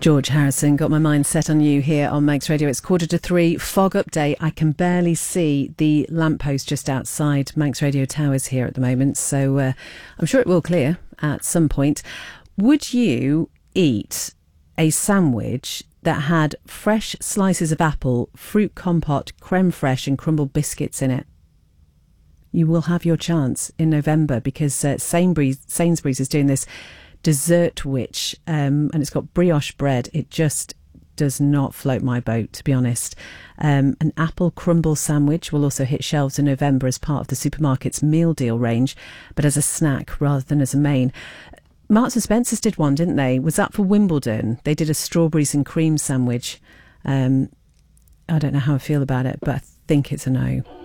George Harrison, Got My Mind Set on You here on Manx Radio. It's 2:45, fog update. I can barely see the lamppost just outside Manx Radio Towers here at the moment, so I'm sure it will clear at some point. Would you eat a sandwich that had fresh slices of apple, fruit compote, creme fraiche and crumbled biscuits in it? You will have your chance in November because Sainsbury's is doing this Dessert Witch, and it's got brioche bread. It just does not float my boat, to be honest. An apple crumble sandwich will also hit shelves in November as part of the supermarket's meal deal range, but as a snack rather than as a main. Marks and Spencer's did one, didn't they? Was that for Wimbledon? They did a strawberries and cream sandwich. I don't know how I feel about it, but I think it's a no.